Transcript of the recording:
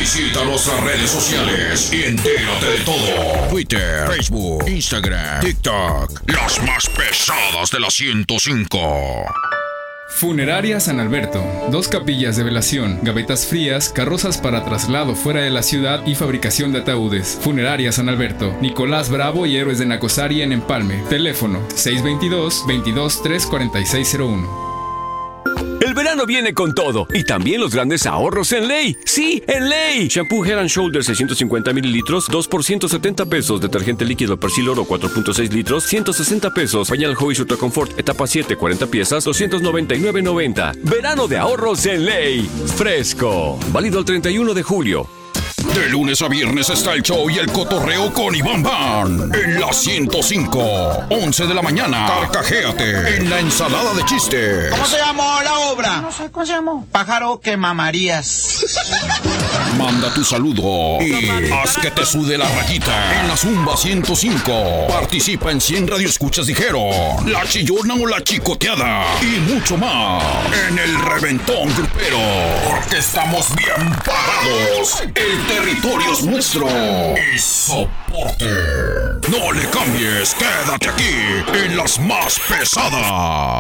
Visita nuestras redes sociales y entérate de todo. Twitter, Facebook, Instagram, TikTok. Las más pesadas de la 105. Funeraria San Alberto. 2 capillas de velación, gavetas frías, carrozas para traslado fuera de la ciudad y fabricación de ataúdes. Funeraria San Alberto. Nicolás Bravo y Héroes de Nacosari en Empalme. Teléfono 622-22-34601. El verano viene con todo y también los grandes ahorros en Ley. ¡Sí, en Ley! Shampoo Head and Shoulders 650 mililitros, 2 por 170 pesos. Detergente líquido Persil Oro 4.6 litros, 160 pesos. Pañal Hobbies Ultra Comfort etapa 7, 40 piezas, 299.90. Verano de ahorros en Ley. Fresco. Válido el 31 de julio. De lunes a viernes está el show y el cotorreo con Iván Van en la 105. 11 de la mañana. Carcajéate en la ensalada de chistes. ¿Cómo se llamó la obra? No sé, ¿cómo se llamó? Pájaro que mamarías. Manda tu saludo y haz que te sude la rayita en la Zumba 105. Participa en 100 radioescuchas dijeron, La Chillona o La Chicoteada y mucho más en el Reventón Grupero. Porque estamos bien parados. El territorio es nuestro. Y soporte. No le cambies, quédate aquí en las más pesadas.